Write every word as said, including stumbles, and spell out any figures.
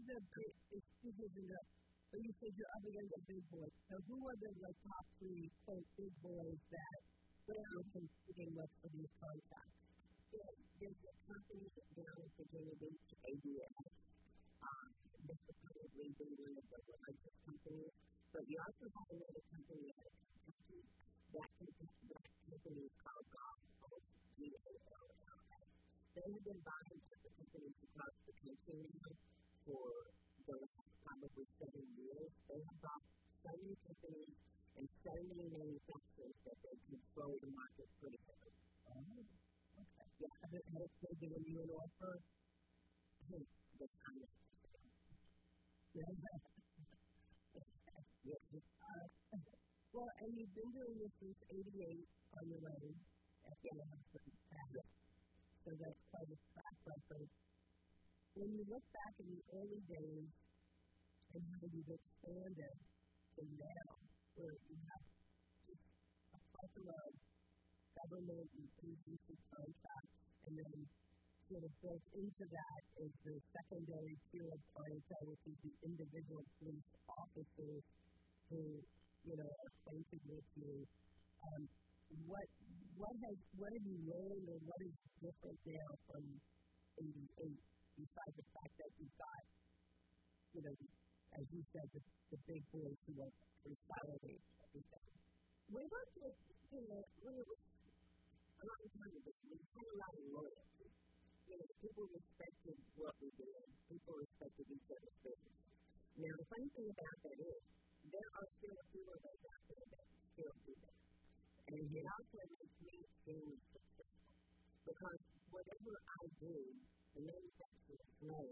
the big excuses in the, when you said you're up against the big boys, so who are the like, top three, quote, big boys that you're competing with for these contracts? Yeah, there's a company down in Virginia Beach, A B S. Um, this is probably be one of the largest companies, but you also have another company out of Kentucky. That company is called Golf Post, G A L L S. They have been buying other companies across the country now for the last probably seven years. They have bought so many companies and so many manufacturers that they control the market pretty heavily. Oh, okay. Yeah, have it, have it given you an offer? I think this time is yeah. uh, well, and you've been doing this since eighty-eight on your own at the yeah. So that's quite a track record. When you look back in the early days and how you've expanded to now, where you have a plethora of government and agency contracts, and then sort of built into that is the secondary tier of clientele, which is the individual police officers who, you know, are acquainted with you. Um, what what has what have you learned, or what is different now from eighty-eight, besides the fact that you've got, you know, as you said, the, the big boys who are consolidate everything? We worked with, you know, when it was a long time ago, we had a lot of loyalty. You know, people respected what we did. People respected each other's businesses. Now, the funny thing about that is, there are still a few of us out there that still do that. And it also makes me extremely successful. Because whatever I do, the manufacturers know